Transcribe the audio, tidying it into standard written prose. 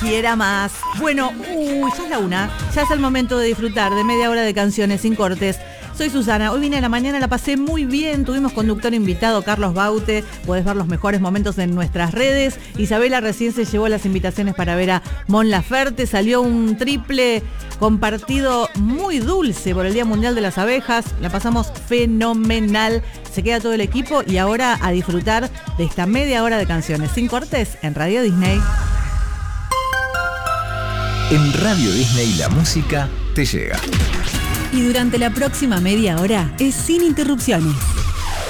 Quiera más. Bueno, ya es la 1. Ya es el momento de disfrutar de media hora de canciones sin cortes. Soy Susana. Hoy vine a la mañana, la pasé muy bien. Tuvimos conductor invitado, Carlos Baute. Podés ver los mejores momentos en nuestras redes. Isabela recién se llevó las invitaciones para ver a Mon Laferte. Salió un triple compartido muy dulce por el Día Mundial de las Abejas. La pasamos fenomenal. Se queda todo el equipo y ahora a disfrutar de esta media hora de canciones sin cortes en Radio Disney. En Radio Disney la música te llega. Y durante la próxima media hora es sin interrupciones.